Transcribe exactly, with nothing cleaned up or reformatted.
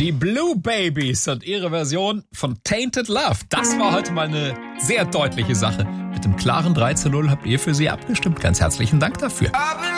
Die Blue Babies und ihre Version von Tainted Love. Das war heute mal eine sehr deutliche Sache. Mit dem klaren drei zu null habt ihr für sie abgestimmt. Ganz herzlichen Dank dafür.